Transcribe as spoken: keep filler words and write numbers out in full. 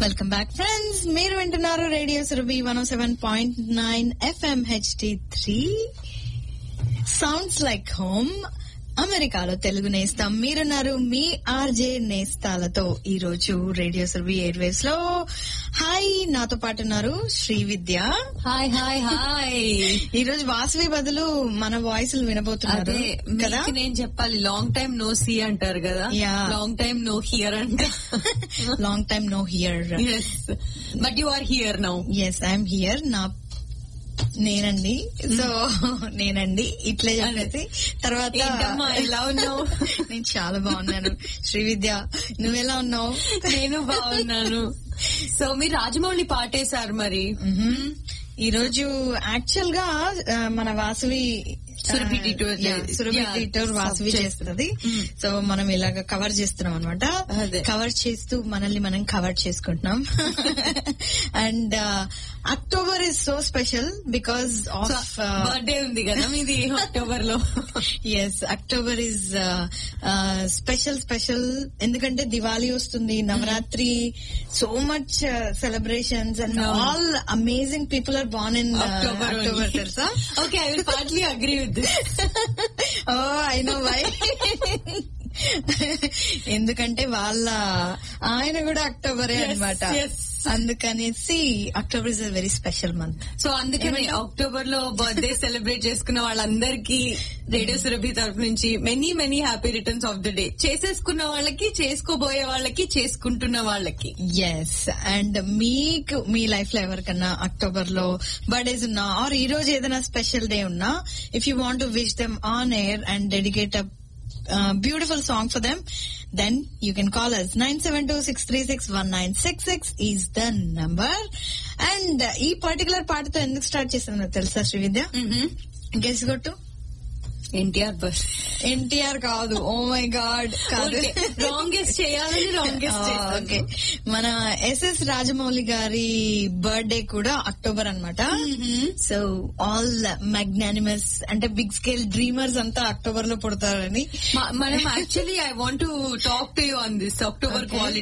Welcome back friends, మీరు వింటున్నారు radio Surabhi one ఓ seven point nine FM HD three. Sounds like home, అమెరికాలో తెలుగు నేస్తాం. మీరున్నారు మీ RJ నేస్తాలతో ఈ రోజు రేడియో సురభి ఎయిర్ వేవ్స్ లో. హాయ్, నాతో పాటు ఉన్నారు శ్రీ విద్య. Hi hi hi. ఈ రోజు వాసవి బదులు మన వాయిస్లు వినబోతున్నారు కదా. నేను చెప్పాలి, లాంగ్ టైమ్ నో సీ అంటారు కదా, లాంగ్ టైమ్ నో హియర్ అంట. Long time no here, but you are here now. Yes, I'm here. నా నేనండి, సో నేనండి ఇట్లే చెప్పేసి తర్వాత ఎలా ఉన్నావు? నేను చాలా బాగున్నాను. శ్రీ విద్య, నువ్వెలా ఉన్నావు? నేను బాగున్నాను. సో మీరు రాజమౌళి పాటేశారు మరి. ఈ రోజు యాక్చువల్ గా మన వాసవి సురభి డిటోర్ సురభి డిటోర్ వాసవి చేస్తుంది. సో మనం ఇలాగ కవర్ చేస్తున్నాం అనమాట. కవర్ చేస్తూ మనల్ని మనం కవర్ చేసుకుంటున్నాం. And October is so special because of birthday ఉంది కదా మీది అక్టోబర్ లో. Yes, October is special special ఎందుకంటే దివాళీ వస్తుంది, Navratri, so much celebrations and all amazing people are Born in October, తెలుసా? Okay, I will partly agree with this. Oh, I know why. ఎందుకంటే వాళ్ళ ఆయన కూడా అక్టోబరే అన్నమాట. అందుకనేసి October is a very special month. So అందుకని అక్టోబర్ లో బర్త్డే సెలబ్రేట్ చేసుకున్న వాళ్ళందరికీ రేడియో సురభి తరఫు నుంచి many many happy returns of the day. చేసేసుకున్న వాళ్ళకి, చేసుకోబోయే వాళ్ళకి, చేసుకుంటున్న వాళ్ళకి. ఎస్, అండ్ మీకు మీ లైఫ్ లో ఎవరికన్నా అక్టోబర్ లో బర్త్డేస్ ఉన్నా ఆర్ ఈ రోజు ఏదైనా స్పెషల్ డే ఉన్నా, if you want to wish them on air and dedicate a Uh, beautiful song for them, then you can call us. nine seven two six three six one nine six six is the number. And uh, ee particular part to enduku start chesanu telusa Sri Vidya? Mhm. Guess gottu. NTR bus. NTR కాదు, oh my God, కాదు. రాంగెస్ట్ చేయాలని రాంగెస్ట్. Okay, మన SS Rajamouli గారి birthday కూడా October అన్నమాట. So all magnanimous అంటే big scale dreamers అంతా October లో పుడతారని మనం actually I want to talk to you on this October quality.